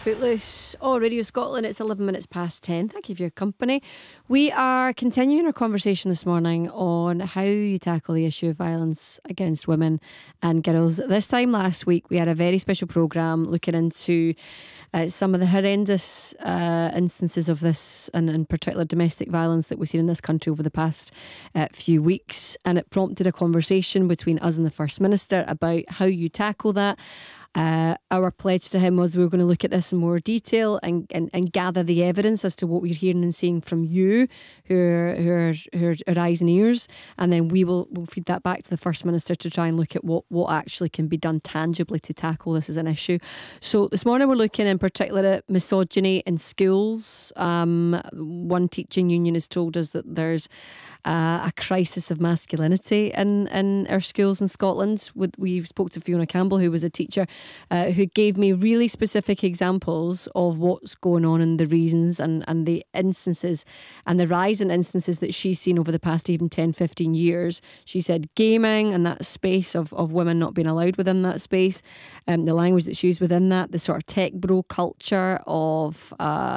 Footloose, Radio Scotland. It's 11 minutes past 10. Thank you for your company. We are continuing our conversation this morning on how you tackle the issue of violence against women and girls. This time last week, we had a very special programme looking into some of the horrendous instances of this, and in particular domestic violence that we've seen in this country over the past few weeks. And it prompted a conversation between us and the First Minister about how you tackle that. Our pledge to him was we were going to look at this in more detail and gather the evidence as to what we're hearing and seeing from you, who are eyes and ears, and then we'll feed that back to the First Minister to try and look at what actually can be done tangibly to tackle this as an issue. So this morning we're looking in particular at misogyny in schools. One teaching union has told us that there's a crisis of masculinity in our schools in Scotland. We spoke to Fiona Campbell, who was a teacher, who gave me really specific examples of what's going on and the reasons and the instances and the rise in instances that she's seen over the past even 10, 15 years. She said gaming and that space of women not being allowed within that space, the language that's used within that, the sort of tech bro culture of,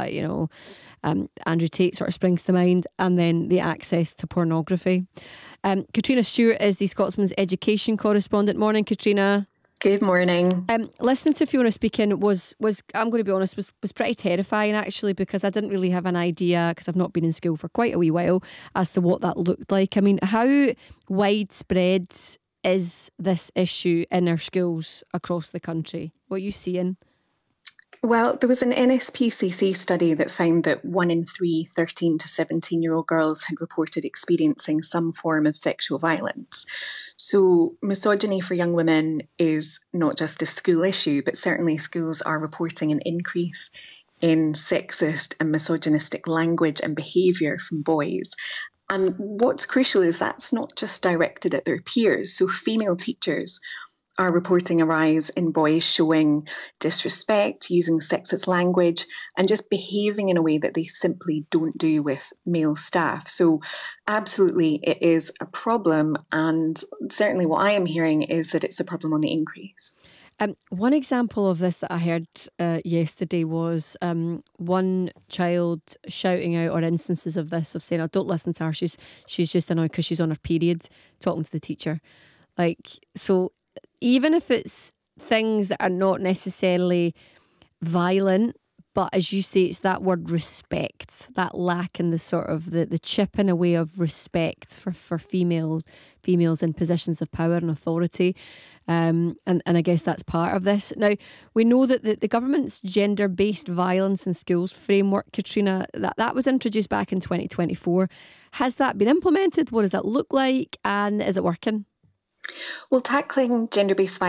Andrew Tate sort of springs to mind, and then the access to pornography. Katrina Stewart is the Scotsman's education correspondent. Morning, Katrina. Good morning. Listening to Fiona speaking was I'm going to be honest, was pretty terrifying actually, because I didn't really have an idea, because I've not been in school for quite a wee while, as to what that looked like. I mean, how widespread is this issue in our schools across the country? What are you seeing? Well, there was an NSPCC study that found that 1 in 3 13 to 17-year-old girls had reported experiencing some form of sexual violence. So misogyny for young women is not just a school issue, but certainly schools are reporting an increase in sexist and misogynistic language and behaviour from boys. And what's crucial is that's not just directed at their peers. So female teachers are reporting a rise in boys showing disrespect, using sexist language, and just behaving in a way that they simply don't do with male staff. So absolutely, it is a problem. And certainly what I am hearing is that it's a problem on the increase. One example of this that I heard yesterday was one child shouting out, or instances of this, of saying, "Oh, don't listen to her, she's just annoyed because she's on her period," talking to the teacher. So even if it's things that are not necessarily violent, but as you say, it's that word respect, that lack in the sort of the chipping away of respect for females in positions of power and authority. And I guess that's part of this. Now, we know that the government's gender-based violence in schools framework, Katrina, that was introduced back in 2024. Has that been implemented? What does that look like? And is it working? Well, tackling gender-based violence